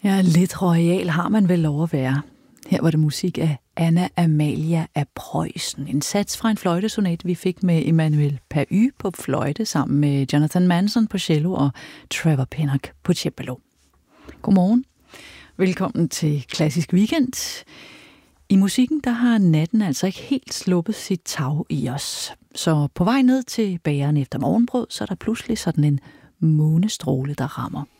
Ja, lidt royal har man vel lov at være. Her var det musik af Anna Amalia af Preussen. En sats fra en fløjtesonat, vi fik med Emmanuel Pahud på fløjte sammen med Jonathan Manson på cello og Trevor Pinnock på cembalo. Godmorgen. Velkommen til Klassisk Weekend. I musikken, der har natten altså ikke helt sluppet sit tag i os. Så på vej ned til bageren efter morgenbrød, så er der pludselig sådan en månestråle, der rammer.